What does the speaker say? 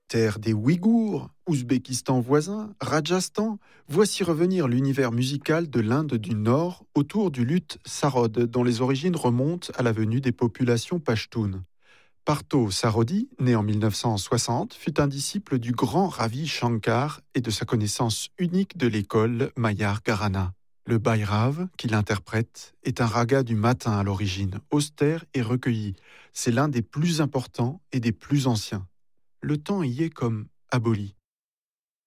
Terre des Ouïghours, Ouzbékistan voisin, Rajasthan, voici revenir l'univers musical de l'Inde du Nord autour du luth sarod, dont les origines remontent à la venue des populations pashtunes. Partho Sarodi, né en 1960, fut un disciple du grand Ravi Shankar et de sa connaissance unique de l'école Mayar Gharana. Le Bhairav, qu'il interprète, est un raga du matin à l'origine, austère et recueilli. C'est l'un des plus importants et des plus anciens. Le temps y est comme aboli.